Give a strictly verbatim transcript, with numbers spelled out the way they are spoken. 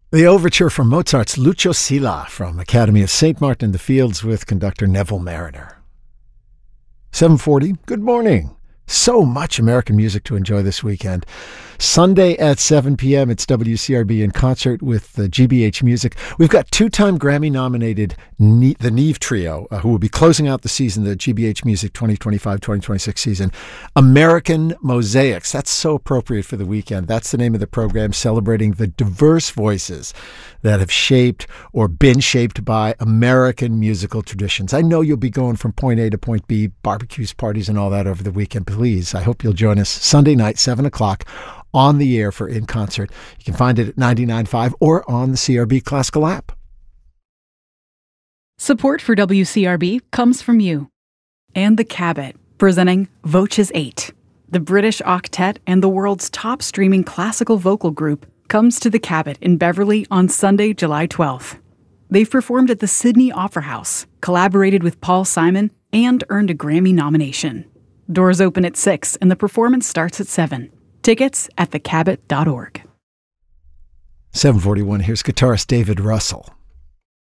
The overture from Mozart's Lucio Silla from Academy of Saint Martin in the Fields with conductor Neville Mariner. seven forty, good morning. So much American music to enjoy this weekend. Sunday at seven p.m., it's W C R B in concert with the G B H Music. We've got two-time Grammy-nominated ne- the Neve Trio, uh, who will be closing out the season, the G B H Music twenty twenty-five twenty twenty-six season. American Mosaics. That's so appropriate for the weekend. That's the name of the program, celebrating the diverse voices that have shaped or been shaped by American musical traditions. I know you'll be going from point A to point B, barbecues, parties, and all that over the weekend. Please, I hope you'll join us Sunday night, seven o'clock, on the air for In Concert. You can find it at ninety-nine point five or on the C R B Classical app. Support for W C R B comes from you and the Cabot, presenting Voces eight. The British octet and the world's top streaming classical vocal group comes to the Cabot in Beverly on Sunday, July twelfth. They've performed at the Sydney Opera House, collaborated with Paul Simon, and earned a Grammy nomination. Doors open at six and the performance starts at seven. Tickets at the cabot dot org. seven forty-one, here's guitarist David Russell.